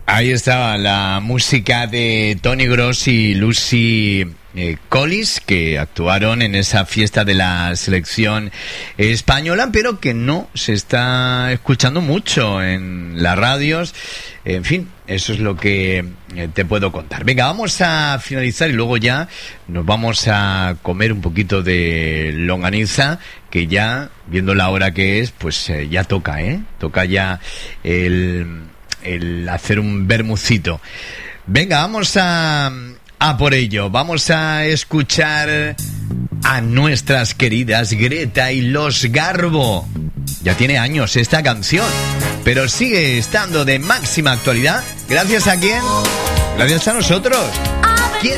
Ahí estaba la música de Tony Gross y Lucy Collis, que actuaron en esa fiesta de la selección española, pero que no se está escuchando mucho en las radios. En fin, eso es lo que te puedo contar. Venga, vamos a finalizar y luego ya nos vamos a comer un poquito de longaniza, que ya, viendo la hora que es, pues ya toca, toca ya el hacer un bermucito. Venga, vamos a por ello. Vamos a escuchar a nuestras queridas Greta y los Garbo. Ya tiene años esta canción, pero sigue estando de máxima actualidad. ¿Gracias a quién? Gracias a nosotros.